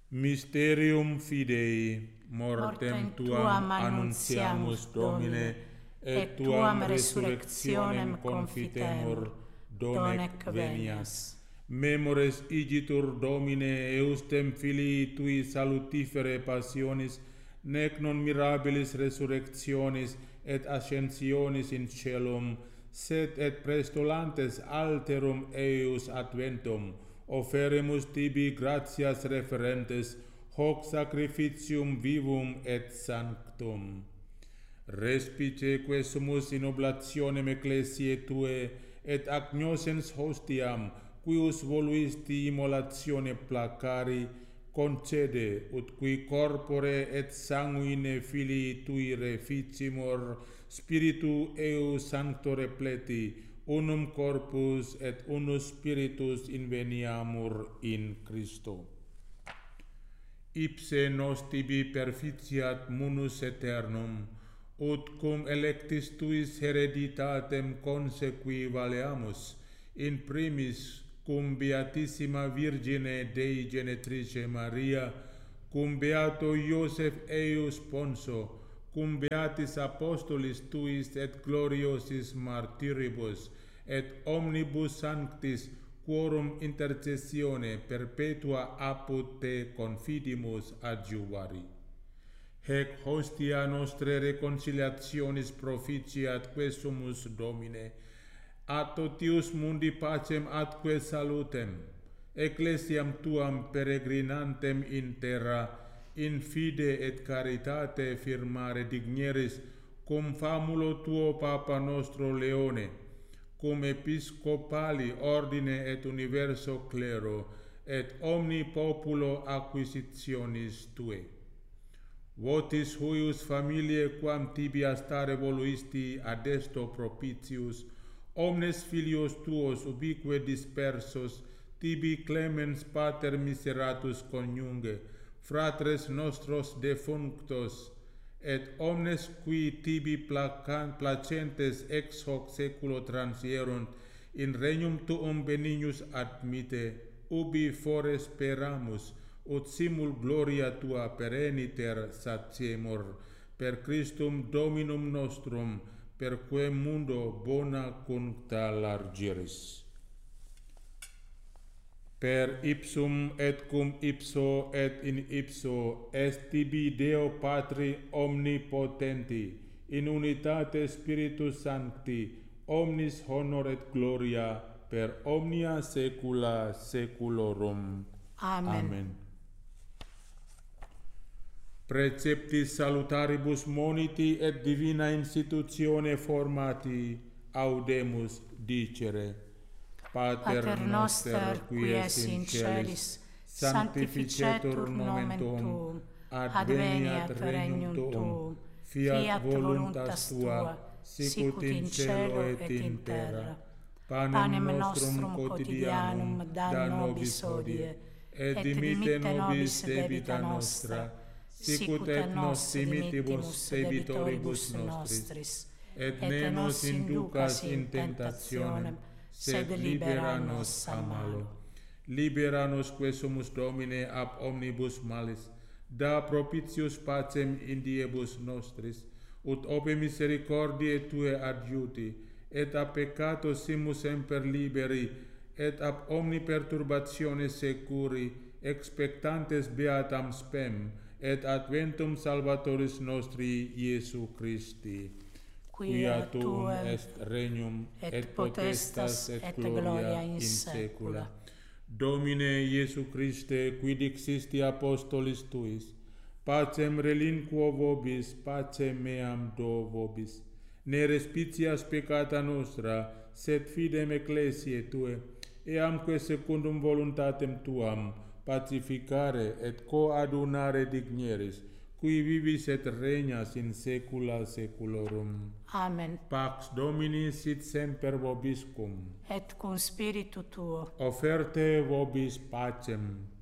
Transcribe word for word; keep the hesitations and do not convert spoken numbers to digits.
Mysterium Fidei, mortem tuam annuntiamus, Domine, et tuam resurrectionem confitemur, donec venias. Memores igitur, Domine, eustem filii tui salutifere passionis, nec non mirabilis resurrectionis et ascensionis in caelum, sed et prestolantes alterum eius adventum, offeremus tibi gratias referentes, hoc sacrificium vivum et sanctum. Respice quesumus in oblationem ecclesiae tue, et agnosens hostiam, quius voluisti immolatione placari, concede, ut qui corpore et sanguine filii tui reficimur, spiritu eius sancto repleti, unum corpus et unus spiritus inveniamur in Christo. Ipse nos tibi perficiat munus aeternum, ut cum electis tuis hereditatem consequi valeamus, in primis cum Beatissima Virgine Dei Genetrice Maria, cum Beato Iosef eius Ponso, cum Beatis Apostolis tuis et gloriosis martyribus, et omnibus sanctis, quorum intercessione perpetua apud te confidimus adjuvari. Hec hostia nostre reconciliationis proficiat quesumus, Domine, a totius mundi pacem atque salutem, ecclesiam tuam peregrinantem in terra, in fide et caritate firmare digneris, cum famulo tuo Papa nostro Leone, cum episcopali ordine et universo clero, et omni populo acquisitionis tue. Votis huius familiae quam tibia stare voluisti adesto propitius, omnes filios tuos ubique dispersos, tibi clemens pater miseratus coniunge, fratres nostros defunctos, et omnes qui tibi placentes ex hoc seculo transierunt, in regnum tuum benignus admite, ubi fore speramus, ut simul gloria tua pereniter satiemur, per Christum Dominum nostrum, per quem mundo bona cuncta largiris. Per ipsum et cum ipso et in ipso est tibi Deo Patri omnipotenti, in unitate Spiritus Sancti, omnis honor et gloria per omnia saecula saeculorum. Amen. Amen. Preceptis salutaribus moniti et divina institutione formati, audemus dicere. Pater, Pater noster, qui es in celis, sanctificetur nomen tuum, adveniat regnum tuum, fiat voluntas tua, sicut in cielo et in terra. Panem nostrum quotidianum da nobis hodie, et dimitte nobis debita nostra, sicut et nos dimittimus debitoribus nostris, et ne nos inducas in tentationem, sed libera nos a malo. Libera nos quesumus, Domine, ab omnibus malis, da propitius pacem in diebus nostris, ut ope misericordiae Tue adjuti, et a peccato simus semper liberi, et ab omni perturbatione securi, expectantes beatam spem, et adventum Salvatoris nostri Iesu Christi, quia tuum est regnum, et potestas, et gloria in saecula. Domine Iesu Christe, qui dixisti apostolis tuis, pacem relinquo vobis, pacem meam do vobis. Ne respicias peccata nostra, sed fidem ecclesiae Tue, eamque secundum voluntatem Tuam, pacificare et coadunare digneris, qui vivis et regnas in saecula saeculorum. Amen. Pax Domini sit semper vobiscum. Et cum spiritu tuo. Offerte vobis pacem.